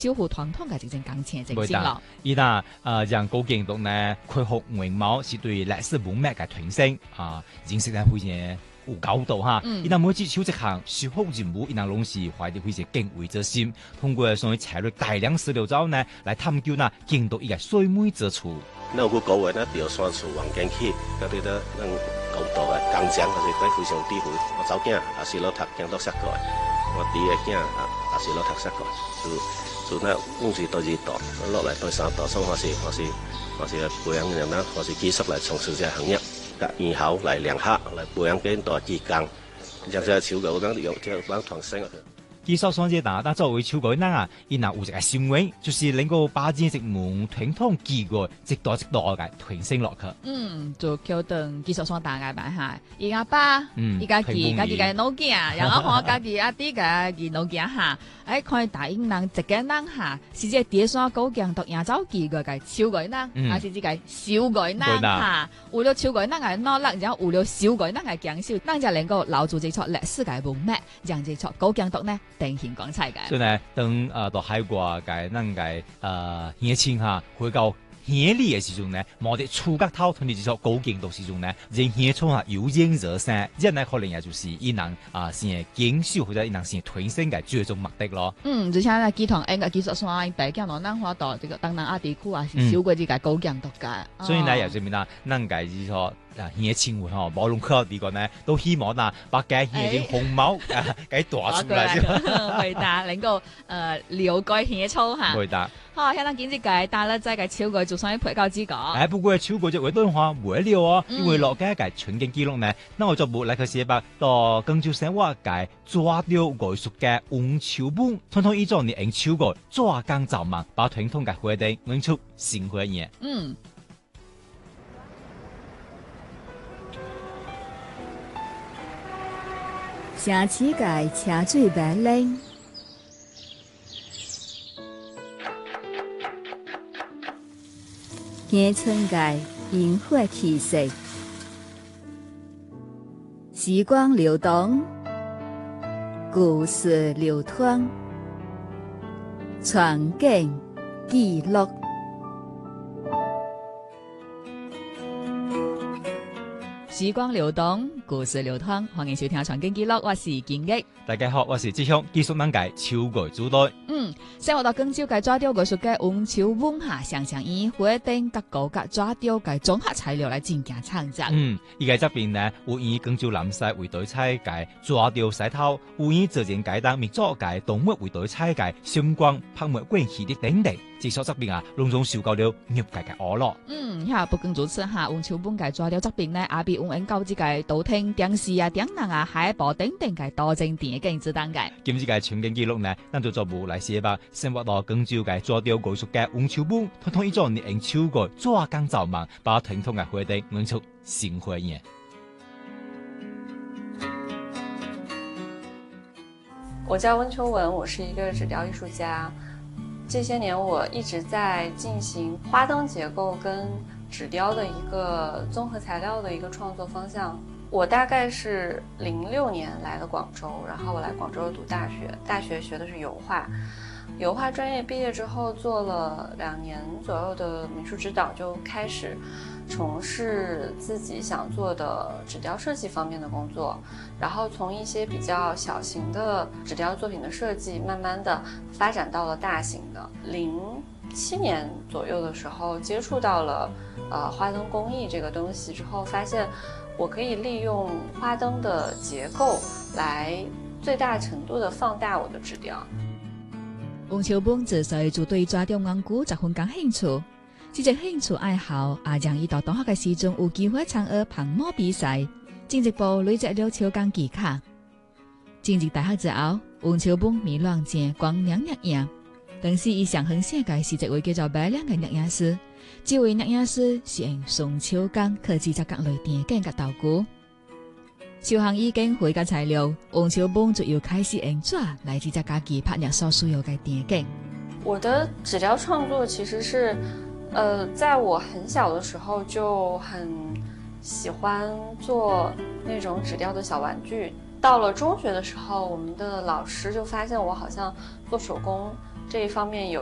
小湖傳統嘅這種鋼琴精神咯。 伊那讓高見到呢，佢學文貌是對歷史文脈嘅傳承認識得非常有高度哈。伊那每次小職行學好任務，伊那攏是懷着非常敬畏之心，通過上去採錄大量資料之後呢，來探究那見到伊個水美之處。 那有個位呢，條山處環境起，嗰啲咧，咱高度嘅工匠還是非常智慧。我走囝也是老讀京都識過來，我弟嘅囝也是老讀識過來，就那阮是第二代，落來第三代，所以我是培養人啦，我是繼續來從事這行業，甲以後來量下來培養更多技工，將這手藝咱用這幫傳承。 技術上嘅但作為手藝人啊，伊那有一個心願，就是能夠把這一門傳統技藝一代嘅傳承落去。 就橋段技術上大嘅辦下，伊阿爸，伊家己嘅老囝，然後我家己阿弟嘅老囝下，看大英人一個人下，是只第三高強讀亞洲技藝嘅超藝人，還是只個小藝人下，為了超藝人嘅努力，然後為了小藝人嘅強勢，咱就能夠留住這撮歷史嘅文脈，讓這撮高強讀呢。定顯講齊嘅， 所以呢，當到海外嘅咱嘅年輕下回到顯利嘅時候呢，冇得觸覺頭同你這種高境度時候呢，人顯出下有影熱身，這呢可能也就是伊人先經受或者伊人先推升嘅最終目的咯。 而且呢，技堂嘅技術上白講咯，咱話到這個東南亞地區啊，是少過呢個高境度嘅。 所以呢，有時面啦，咱嘅呢個顯青活無論科呢個呢，都希望把嘅顯啲紅毛給打出來。 回答能夠了解顯粗嚇。 回答。 好，香港經濟界但係真係超過做上啲培教資格。 不過超過就會對話唔了哦，因為落嘅嘅全景記錄呢，那我就冇嚟佢寫白到更少生活嘅抓到藝術嘅紅潮本，通通依種你用超過抓更就忙，把傳統嘅活動弄出新活嘢。 城市界車水馬龍，鄉村界煙火氣息，時光流動，故事流淌，傳景記錄。 時光流動，故事流淌，歡迎收聽《傳景記錄》，我是建益。 大家好，我是志祥，技術能界超過組隊。 生活到廣州嘅抓雕藝術嘅紅潮文化，常常以火燈、甲高甲抓雕嘅綜合材料來進行創作。 依個這邊呢，有以廣州南西為對菜嘅抓雕石頭，有以自然界當滅作嘅動物為對菜嘅相關拍賣關係的等等。至少這邊攏總受到了業界嘅娛樂。 不僅如此哈，紅潮文嘅抓雕這邊呢，也被運用到這個導聽、電視啊、電腦啊、海報等等嘅多種電影之當嘅。 今次嘅全景記錄呢，咱就做部來寫吧。生活到廣州嘅抓雕藝術嘅紅潮本，通通依種你用超過抓工造忙，把傳統嘅活動弄出新活嘢。 我叫溫秋文，我是一個紙雕藝術家。這些年我一直在進行花燈結構跟紙雕的一個綜合材料的一個創作方向。我大概是06年來的廣州，然後我來廣州讀大學，大學學的是油畫。油畫專業畢業之後，做了2年左右的美術指導，就開始從事自己想做的紙雕設計方面的工作，然後從一些比較小型的紙雕作品的設計，慢慢的發展到了大型的。07年左右的時候，接觸到了花燈工藝這個東西之後，發現我可以利用花燈的結構來最大程度的放大我的紙雕。 紅潮本自細就對抓雕眼骨十分感興趣，這隻興趣愛好也讓伊到大學嘅時陣有機會參與攀模比賽，進一步累積了超工技巧。進入大學之後，紅潮本迷戀正光亮攝影，當時伊上行世界是一位叫做白亮嘅攝影師，這位攝影師是用雙超工科技製作各類電影嘅道具。受限已經會嘅材料，紅潮本就要開始用紙來製作家己拍攝所需要嘅電影。 我的紙雕創作其實是，在我很小的時候就很喜歡做那種紙雕的小玩具。到了中學的時候，我們的老師就發現我好像做手工这一方面有